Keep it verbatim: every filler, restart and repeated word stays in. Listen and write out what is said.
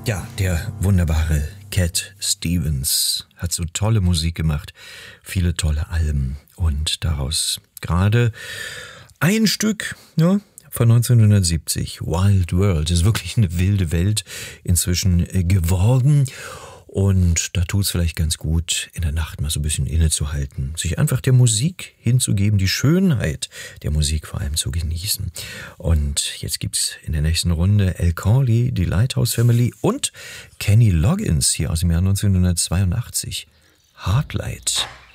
Ja, der wunderbare Cat Stevens hat so tolle Musik gemacht, viele tolle Alben und daraus gerade ein Stück, ja, von neunzehnhundertsiebzig, Wild World, ist wirklich eine wilde Welt inzwischen geworden. Und da tut's vielleicht ganz gut, in der Nacht mal so ein bisschen innezuhalten, sich einfach der Musik hinzugeben, die Schönheit der Musik vor allem zu genießen. Und jetzt gibt's in der nächsten Runde Al Corley, die Lighthouse Family und Kenny Loggins hier aus dem Jahr neunzehnhundertzweiundachtzig. Heartlight.